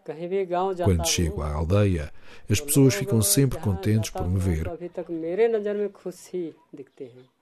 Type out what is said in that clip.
Quando chego à aldeia, as pessoas ficam sempre contentes por me ver.